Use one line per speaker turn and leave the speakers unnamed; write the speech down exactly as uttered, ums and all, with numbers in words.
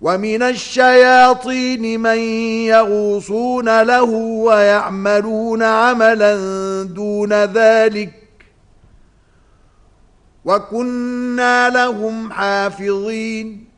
ومن الشياطين من يغوصون له ويعملون عملا دون ذلك وكنا لهم حافظين